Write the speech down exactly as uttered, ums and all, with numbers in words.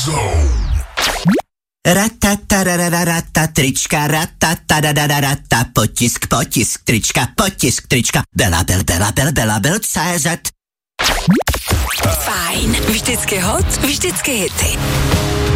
Ratatarararata, trička, ratatadadadata, potisk, potisk, trička, potisk, trička, Belabel, Belabel, Belabel, C Z. Fajn, vždycky hot, vždycky hity.